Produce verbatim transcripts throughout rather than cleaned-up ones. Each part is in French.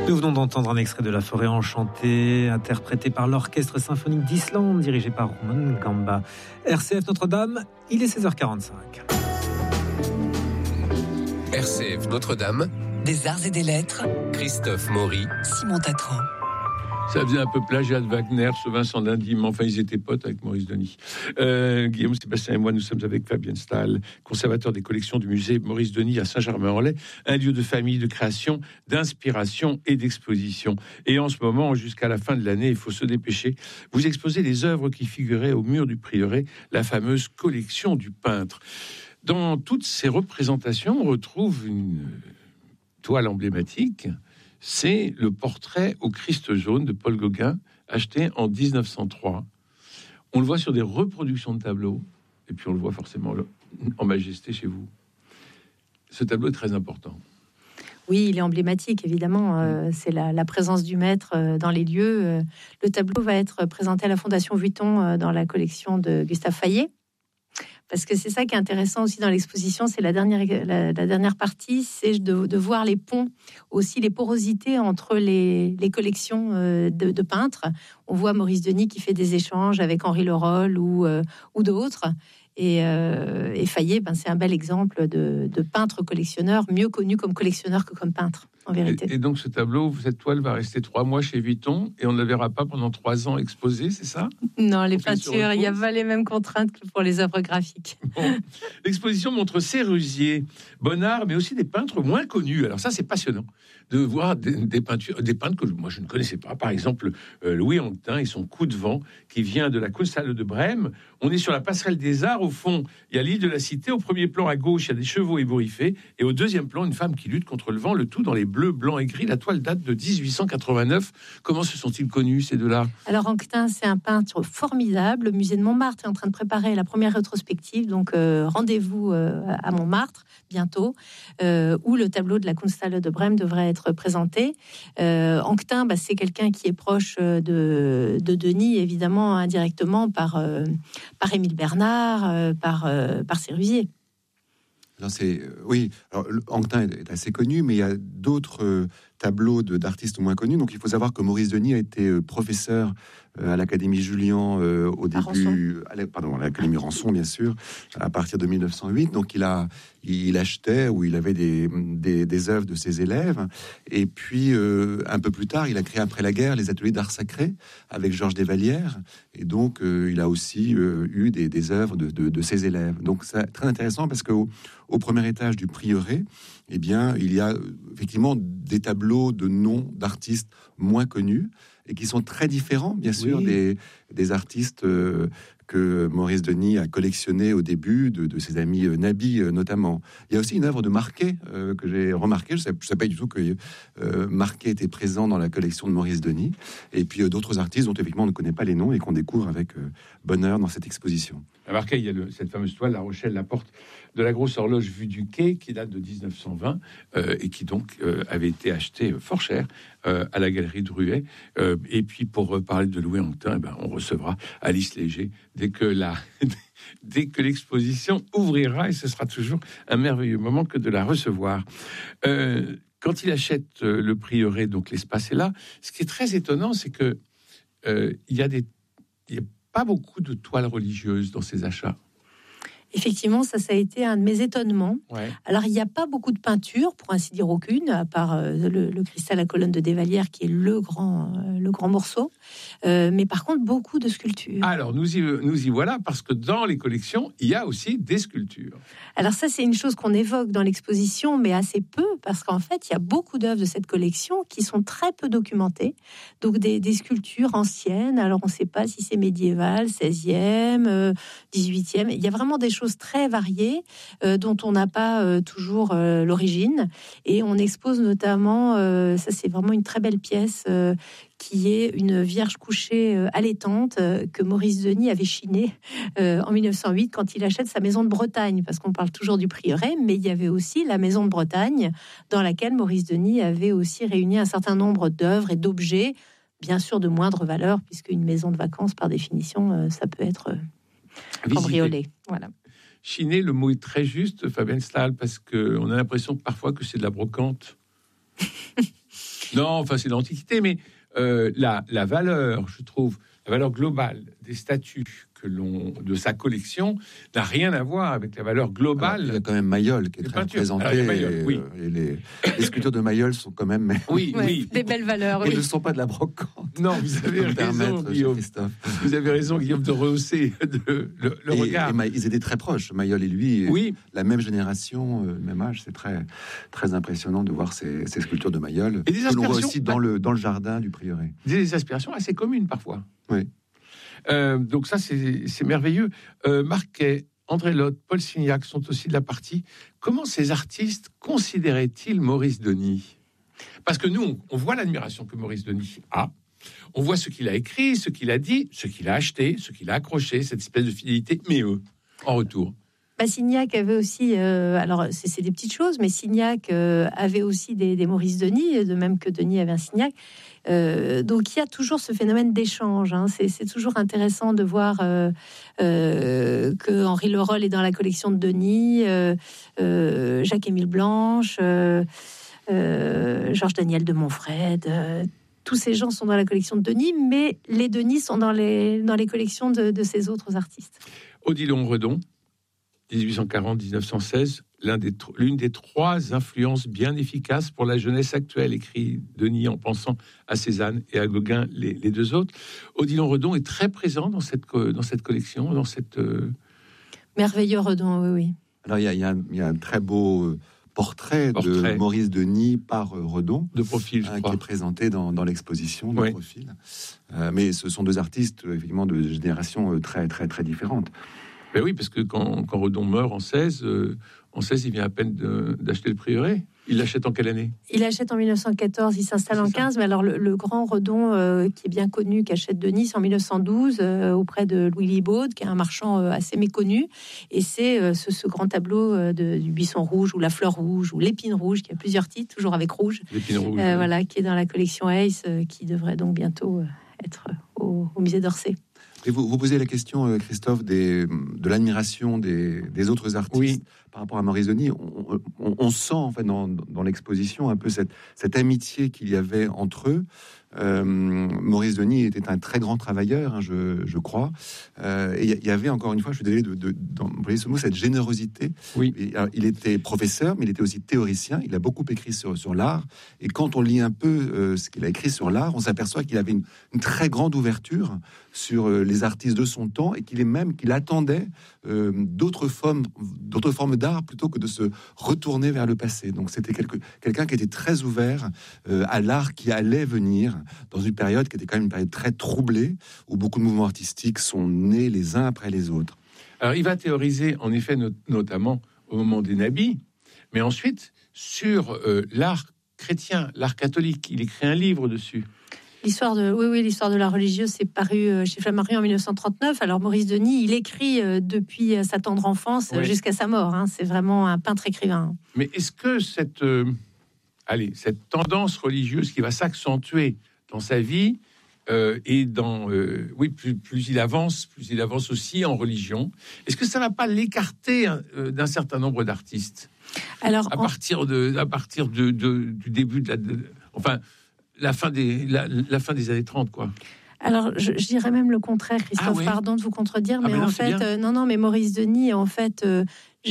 Nous venons d'entendre un extrait de La Forêt enchantée, interprété par l'Orchestre symphonique d'Islande, dirigé par Roman Gamba. R C F Notre-Dame, il est seize heures quarante-cinq. R C F Notre-Dame, des arts et des lettres, Christophe Maury, Simon Tatran. Ça faisait un peu plagiat de Wagner, ce Vincent d'Indy, mais enfin, ils étaient potes avec Maurice Denis. Euh, Guillaume Sébastien et moi, nous sommes avec Fabienne Stahl, conservateur des collections du musée Maurice Denis à Saint-Germain-en-Laye, un lieu de famille, de création, d'inspiration et d'exposition. Et en ce moment, jusqu'à la fin de l'année, il faut se dépêcher. Vous exposez les œuvres qui figuraient au mur du prieuré, la fameuse collection du peintre. Dans toutes ces représentations, on retrouve une toile emblématique. C'est le portrait au Christ jaune de Paul Gauguin, acheté en dix-neuf cent trois. On le voit sur des reproductions de tableaux, et puis on le voit forcément en majesté chez vous. Ce tableau est très important. Oui, il est emblématique, évidemment. Euh, c'est la, la présence du maître euh, dans les lieux. Euh, le tableau va être présenté à la Fondation Vuitton euh, dans la collection de Gustave Fayet. Parce que c'est ça qui est intéressant aussi dans l'exposition, c'est la dernière, la, la dernière partie, c'est de, de voir les ponts, aussi les porosités entre les, les collections euh, de, de peintres. On voit Maurice Denis qui fait des échanges avec Henri Leroll ou, euh, ou d'autres. Et, euh, et Fayet, ben, c'est un bel exemple de, de peintre collectionneur, mieux connu comme collectionneur que comme peintre, en vérité. Et, et donc ce tableau, cette toile va rester trois mois chez Vuitton et on ne la verra pas pendant trois ans exposée, c'est ça? Non, les peintures, il n'y a pas les mêmes contraintes que pour les œuvres graphiques. Bon. L'exposition montre Sérusier, Bonnard, mais aussi des peintres moins connus. Alors ça, c'est passionnant de voir des, des peintures, des peintres que moi je ne connaissais pas. Par exemple, euh, Louis Anquetin et son Coup de vent, qui vient de la Kunsthalle de Brême. On est sur la passerelle des Arts. Au fond, il y a l'île de la Cité. Au premier plan, à gauche, il y a des chevaux ébouriffés. Et au deuxième plan, une femme qui lutte contre le vent, le tout dans les bleus, blancs et gris. La toile date de dix-huit cent quatre-vingt-neuf. Comment se sont-ils connus, ces deux-là? Alors, Anquetin, c'est un peintre formidable. Le musée de Montmartre est en train de préparer la première rétrospective. Donc, euh, rendez-vous euh, à Montmartre, bientôt, euh, où le tableau de la Kunsthalle de Brême devrait être présenté. Euh, Anquetin, bah, c'est quelqu'un qui est proche de, de Denis, évidemment, indirectement, par, euh, par Émile Bernard, euh, par, euh, par Sérusier. Alors c'est, euh, oui, alors, Anquetin est assez connu, mais il y a d'autres euh, tableaux de, d'artistes moins connus. Donc il faut savoir que Maurice Denis a été euh, professeur euh, à l'Académie Julian euh, au à début, à la, pardon, à l'Académie Ranson, bien sûr, à partir de mille neuf cent huit. Donc il a, il achetait ou il avait des, des, des œuvres de ses élèves. Et puis euh, un peu plus tard, il a créé après la guerre les ateliers d'art sacré avec Georges Desvallières. Et donc euh, il a aussi euh, eu des, des œuvres de, de, de ses élèves. Donc c'est très intéressant parce que au, au premier étage du prieuré, eh bien, il y a effectivement des tableaux de noms d'artistes moins connus et qui sont très différents, bien sûr, oui. des, des artistes euh, que Maurice Denis a collectionné au début, de, de ses amis euh, Nabi euh, notamment. Il y a aussi une œuvre de Marquet euh, que j'ai remarqué. Je ne savais, savais pas du tout que euh, Marquet était présent dans la collection de Maurice Denis. Et puis euh, d'autres artistes dont effectivement on ne connaît pas les noms et qu'on découvre avec euh, bonheur dans cette exposition. À Marquet, il y a le, cette fameuse toile, La Rochelle, la porte de la grosse horloge vue du quai, qui date de dix-neuf cent vingt euh, et qui donc euh, avait été achetée fort cher euh, à la galerie de Ruet. Euh, et puis pour parler de Louis Anquetin, eh ben, on recevra Alice Léger dès que la dès que l'exposition ouvrira, et ce sera toujours un merveilleux moment que de la recevoir. Euh, quand il achète le prieuré, donc l'espace est là. Ce qui est très étonnant, c'est que euh, il y a des il y a pas beaucoup de toiles religieuses dans ces achats. Effectivement, ça, ça a été un de mes étonnements. Ouais. Alors, il n'y a pas beaucoup de peinture, pour ainsi dire aucune, à part euh, le, le cristal à colonne de Desvallières, qui est le grand, euh, le grand morceau. Euh, mais par contre, beaucoup de sculptures. Alors, nous y, nous y voilà, parce que dans les collections, il y a aussi des sculptures. Alors ça, c'est une chose qu'on évoque dans l'exposition, mais assez peu, parce qu'en fait, il y a beaucoup d'œuvres de cette collection qui sont très peu documentées. Donc, des, des sculptures anciennes. Alors, on ne sait pas si c'est médiéval, seizième, euh, dix-huitième. Il y a vraiment des choses très variées euh, dont on n'a pas euh, toujours euh, l'origine, et on expose notamment euh, ça c'est vraiment une très belle pièce euh, qui est une Vierge couchée euh, allaitante euh, que Maurice Denis avait chinée euh, en mille neuf cent huit quand il achète sa maison de Bretagne, parce qu'on parle toujours du prieuré, mais il y avait aussi la maison de Bretagne dans laquelle Maurice Denis avait aussi réuni un certain nombre d'œuvres et d'objets, bien sûr de moindre valeur, puisque une maison de vacances par définition euh, ça peut être euh, cambriolé. Voilà. Chiner, le mot est très juste, Fabienne Stahl, parce qu'on a l'impression parfois que c'est de la brocante. Non, enfin, c'est l'Antiquité, mais euh, la, la valeur, je trouve, la valeur globale des statues que l'on, de sa collection n'a rien à voir avec la valeur globale. Alors, il y a quand même Mayol qui est très représenté. Alors, Mayol, et, oui. et les, les sculptures de Mayol sont quand même oui, ouais, oui. des belles valeurs. Elles oui. ne sont pas de la brocante. Non, vous avez raison, Guillaume. Vous avez raison, Guillaume, de rehausser de, le, le et, regard. Et Ma, ils étaient très proches, Mayol et lui. Oui. La même génération, euh, même âge. C'est très, très impressionnant de voir ces, ces sculptures de Mayol. Et des que l'on voit aussi bah, dans le, dans le jardin du prieuré. Des aspirations assez communes parfois. Oui. Euh, donc ça, c'est, c'est merveilleux. Euh, Marquet, André Lotte, Paul Signac sont aussi de la partie. Comment ces artistes considéraient-ils Maurice Denis ? Parce que nous, on, on voit l'admiration que Maurice Denis a. On voit ce qu'il a écrit, ce qu'il a dit, ce qu'il a acheté, ce qu'il a accroché, cette espèce de fidélité. Mais eux, en retour... Bah, Signac avait aussi, euh, alors c'est, c'est des petites choses, mais Signac euh, avait aussi des, des Maurice Denis, de même que Denis avait un Signac. Euh, donc il y a toujours ce phénomène d'échange. Hein. C'est, c'est toujours intéressant de voir euh, euh, que Henri Leroll est dans la collection de Denis, euh, euh, Jacques-Émile Blanche, euh, euh, Georges Daniel de Montfred. Euh, tous ces gens sont dans la collection de Denis, mais les Denis sont dans les, dans les collections de, de ces autres artistes. Odilon Redon, dix-huit cent quarante à dix-neuf cent seize, l'un des, l'une des trois influences bien efficaces pour la jeunesse actuelle, écrit Denis en pensant à Cézanne et à Gauguin, les, les deux autres. Odilon Redon est très présent dans cette, dans cette collection, dans cette... Euh... Merveilleux Redon, oui, oui. Alors, il y a, il y a, il y a un très beau portrait, portrait. de Maurice Denis par Redon. De profil, je hein, crois. Qui est présenté dans, dans l'exposition de oui. profil. Euh, mais ce sont deux artistes, effectivement, de générations très, très, très différentes. Ben oui, parce que quand, quand Redon meurt en seize, euh, en seize, il vient à peine de, d'acheter le prieuré. Il l'achète en quelle année ? Il achète en mille neuf cent quatorze, il s'installe en quinze, mais alors le, le grand Redon euh, qui est bien connu, qui achète de Nice en mille neuf cent douze euh, auprès de Louis Libaud, qui est un marchand euh, assez méconnu, et c'est euh, ce, ce grand tableau euh, de, du buisson rouge ou la fleur rouge ou l'épine rouge, qui a plusieurs titres, toujours avec rouge, l'épine rouge, euh, oui. Voilà, qui est dans la collection Ace, euh, qui devrait donc bientôt euh, être au, au musée d'Orsay. Et vous, vous posez la question, Christophe, des, de l'admiration des, des autres artistes oui. par rapport à Maurice Denis. On, on, on sent en fait dans, dans l'exposition un peu cette, cette amitié qu'il y avait entre eux. Euh, Maurice Denis était un très grand travailleur, hein, je, je crois. Euh, et il y avait encore une fois, je suis désolé de, de, d'employer ce mot, cette générosité. Oui. Et, alors, il était professeur, mais il était aussi théoricien. Il a beaucoup écrit sur, sur l'art. Et quand on lit un peu euh, ce qu'il a écrit sur l'art, on s'aperçoit qu'il avait une, une très grande ouverture sur euh, les artistes de son temps et qu'il est même qu'il attendait euh, d'autres formes, d'autres formes d'art plutôt que de se retourner vers le passé. Donc c'était quelque, quelqu'un qui était très ouvert euh, à l'art qui allait venir dans une période qui était quand même une période très troublée où beaucoup de mouvements artistiques sont nés les uns après les autres. Alors il va théoriser en effet not- notamment au moment des nabis, mais ensuite sur euh, l'art chrétien, l'art catholique. Il écrit un livre dessus. L'histoire de, oui, oui, l'histoire de la religieuse, c'est paru chez Flammarion en mille neuf cent trente-neuf. Alors Maurice Denis, il écrit depuis sa tendre enfance oui. jusqu'à sa mort. Hein. C'est vraiment un peintre écrivain. Mais est-ce que cette, euh, allez, cette tendance religieuse qui va s'accentuer dans sa vie euh, et dans, euh, oui, plus, plus il avance, plus il avance aussi en religion. Est-ce que ça ne va pas l'écarter euh, d'un certain nombre d'artistes ? Alors, à en... partir de, à partir de, de, du début de la, de, enfin. La fin, des, la, la fin des années trente, quoi. Alors, je, je dirais même le contraire, Christophe, ah oui. pardon de vous contredire, mais, ah mais non, en fait, euh, non, non, mais Maurice Denis, en fait, euh, je,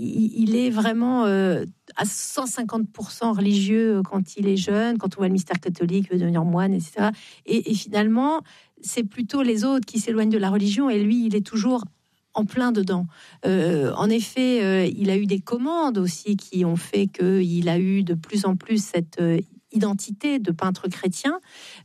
il est vraiment euh, à cent cinquante pour cent religieux quand il est jeune, quand on voit le mystère catholique, il veut devenir moine, et cetera. Et, et finalement, c'est plutôt les autres qui s'éloignent de la religion, et lui, il est toujours en plein dedans. Euh, en effet, euh, il a eu des commandes aussi qui ont fait qu'il a eu de plus en plus cette euh, identité de peintre chrétien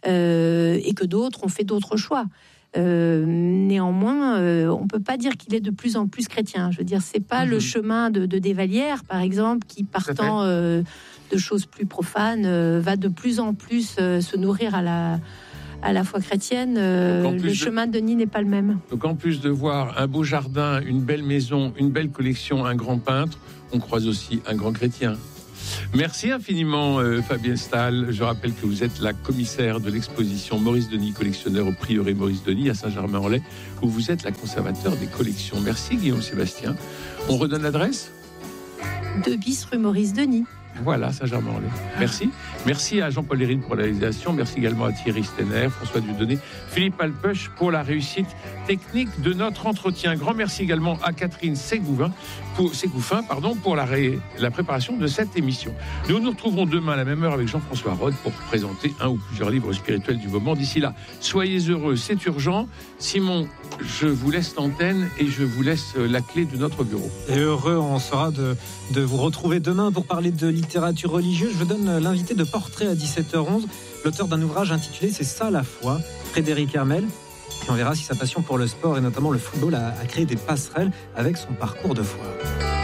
euh, et que d'autres ont fait d'autres choix. Euh, néanmoins, euh, on peut pas dire qu'il est de plus en plus chrétien. Je veux dire, c'est pas mmh. le chemin de, de Desvallières, par exemple, qui partant euh, de choses plus profanes, euh, va de plus en plus euh, se nourrir à la à la foi chrétienne. Euh, le chemin de Denis n'est pas le même. Donc, en plus de voir un beau jardin, une belle maison, une belle collection, un grand peintre, on croise aussi un grand chrétien. Merci infiniment euh, Fabienne Stahl. Je rappelle que vous êtes la commissaire de l'exposition Maurice Denis, collectionneur au prieuré Maurice Denis à Saint-Germain-en-Laye, où vous êtes la conservateur des collections. Merci Guillaume Sébastien. On redonne l'adresse ? deux bis rue Maurice Denis. Voilà, Saint-Germain-en-Laye. Merci. Merci à Jean-Paul Hérine pour la réalisation. Merci également à Thierry Stenner, François Dieudonné, Philippe Alpeuch pour la réussite technique de notre entretien. Grand merci également à Catherine Ségouffin pour, Ségouffin, pardon, pour la, ré, la préparation de cette émission. Nous nous retrouverons demain à la même heure avec Jean-François Rode pour présenter un ou plusieurs livres spirituels du moment. D'ici là, soyez heureux, c'est urgent. Simon, je vous laisse l'antenne et je vous laisse la clé de notre bureau. Et heureux, on sera de, de vous retrouver demain pour parler de littérature religieuse. Je vous donne l'invité de Portrait à dix-sept heures onze, l'auteur d'un ouvrage intitulé « C'est ça la foi », Frédéric Hermel. Et on verra si sa passion pour le sport et notamment le football a, a créé des passerelles avec son parcours de foi.